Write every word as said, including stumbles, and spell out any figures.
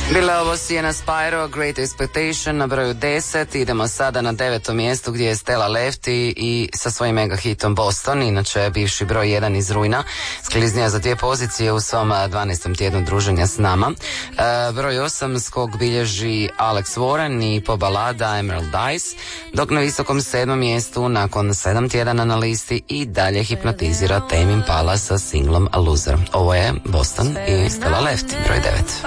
Bila ovo Sienna Spyro, Great Expectation na broju deset. Idemo sada na devetom mjestu gdje je Stella Lefty i sa svojim mega hitom Boston, inače bivši broj jedan iz rujna, skliznija za dvije pozicije u svom dvanaestom tjednu druženja s nama. E, broj osam skok bilježi Alex Warren i po balada Emerald Dice, dok na visokom sedmom mjestu nakon sedam tjedana na listi i dalje hipnotizira Tame Impala sa singlom A Loser. Ovo je Boston i Stella Lefty, broj devet.